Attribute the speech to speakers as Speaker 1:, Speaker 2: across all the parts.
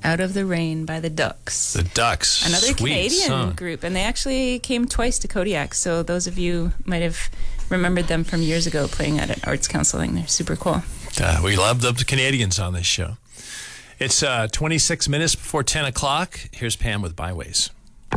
Speaker 1: Out of the Rain by the Ducks.
Speaker 2: The Ducks.
Speaker 1: Another
Speaker 2: Sweet
Speaker 1: Canadian
Speaker 2: song.
Speaker 1: group. And they actually came twice to Kodiak. So those of you might have remembered them from years ago playing at Arts Counseling. They're super cool.
Speaker 2: We love the Canadians on this show. It's 26 minutes before 10 o'clock. Here's Pam with Byways.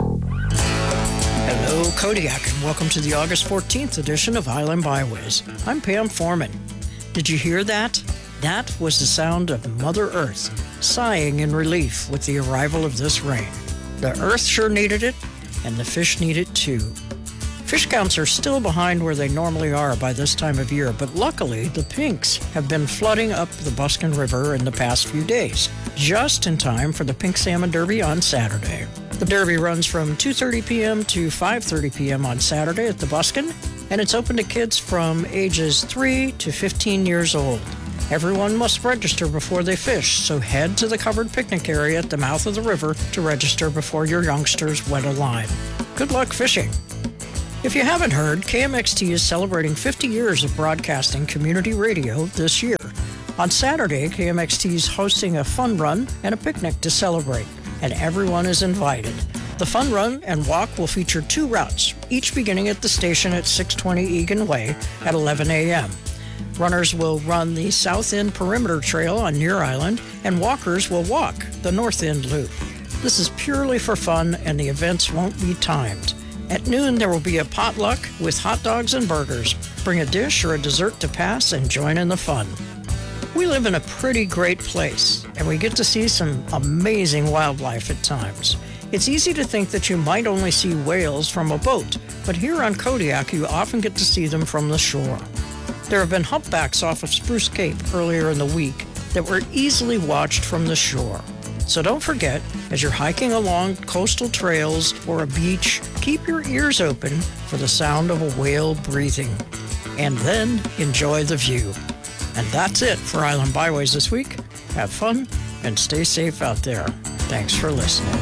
Speaker 3: Hello, Kodiak, and welcome to the August 14th edition of Island Byways. I'm Pam Foreman. Did you hear that? That was the sound of Mother Earth sighing in relief with the arrival of this rain. The earth sure needed it, and the fish need it too. Fish counts are still behind where they normally are by this time of year, but luckily the pinks have been flooding up the Buskin River in the past few days, just in time for the Pink Salmon Derby on Saturday. The Derby runs from 2:30 p.m. to 5:30 p.m. on Saturday at the Buskin, and it's open to kids from ages 3 to 15 years old. Everyone must register before they fish, so head to the covered picnic area at the mouth of the river to register before your youngsters wet a line. Good luck fishing. If you haven't heard, KMXT is celebrating 50 years of broadcasting community radio this year. On Saturday, KMXT is hosting a fun run and a picnic to celebrate, and everyone is invited. The fun run and walk will feature 2 routes, each beginning at the station at 620 Egan Way at 11 a.m. Runners will run the South End Perimeter Trail on Near Island, and walkers will walk the North End Loop. This is purely for fun, and the events won't be timed. At noon, there will be a potluck with hot dogs and burgers. Bring a dish or a dessert to pass and join in the fun. We live in a pretty great place, and we get to see some amazing wildlife at times. It's easy to think that you might only see whales from a boat, but here on Kodiak, you often get to see them from the shore. There have been humpbacks off of Spruce Cape earlier in the week that were easily watched from the shore. So don't forget, as you're hiking along coastal trails or a beach, keep your ears open for the sound of a whale breathing. And then enjoy the view. And that's it for Island Byways this week. Have fun and stay safe out there. Thanks for listening.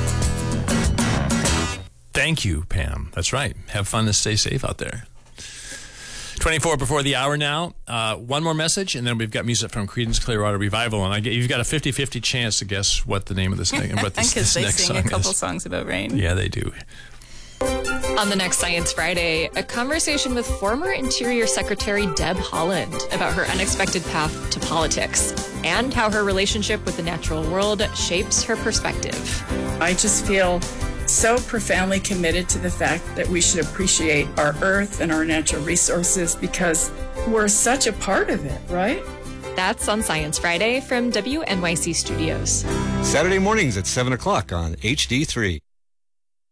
Speaker 2: Thank you, Pam. That's right. Have fun and stay safe out there. 24 before the hour now. One more message, and then we've got music from Creedence Clearwater Revival. And you've got a 50-50 chance to guess what the name of this thing and what this next song is.
Speaker 1: Because they sing a couple songs about rain.
Speaker 2: Yeah, they do.
Speaker 4: On the next Science Friday, a conversation with former Interior Secretary Deb Haaland about her unexpected path to politics and how her relationship with the natural world shapes her perspective.
Speaker 5: I just feel so profoundly committed to the fact that we should appreciate our earth and our natural resources because we're such a part of it, right?
Speaker 4: That's on Science Friday from WNYC Studios.
Speaker 6: Saturday mornings at 7 o'clock on HD3.